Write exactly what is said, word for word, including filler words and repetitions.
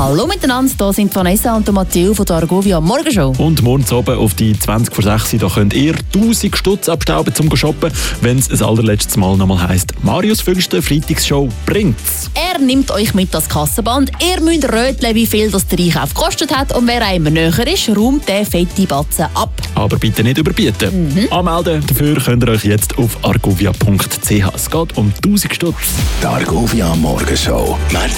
Hallo miteinander, hier sind Vanessa und Matteo von der Argovia Morgenshow. Und morgens oben auf die zwanzig vor sechs, da könnt ihr tausend Stutz abstauben zum Shoppen, wenn es das allerletztes Mal nochmal heisst, Marius Pfingsten Freitagsshow bringt's. Er nimmt euch mit das Kassenband. Ihr müsst röteln, wie viel das der Einkauf gekostet hat. Und wer einem näher ist, räumt den fette Batzen ab. Aber bitte nicht überbieten. Mhm. Anmelden dafür könnt ihr euch jetzt auf argovia punkt c h. Es geht um tausend Stutz. Die Argovia Morgenshow.